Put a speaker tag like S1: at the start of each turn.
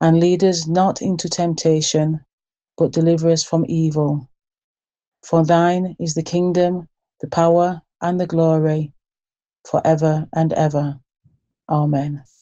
S1: And lead us not into temptation, but deliver us from evil. For thine is the kingdom, the power, and the glory, forever and ever. Amen.